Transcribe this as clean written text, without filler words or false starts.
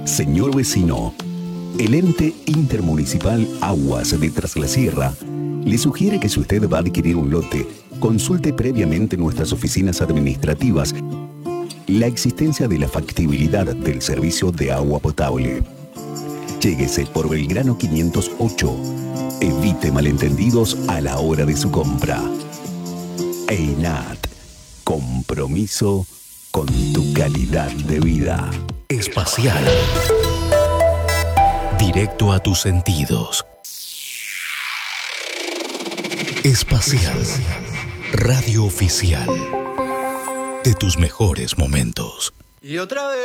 Señor vecino, el ente intermunicipal Aguas de Tras la Sierra le sugiere que si usted va a adquirir un lote, consulte previamente nuestras oficinas administrativas la existencia de la factibilidad del servicio de agua potable. Lléguese por Belgrano 508. Evite malentendidos a la hora de su compra. EINAT. Compromiso con tu calidad de vida. Espacial. Directo a tus sentidos. Espacial. Radio oficial de tus mejores momentos. Y otra vez.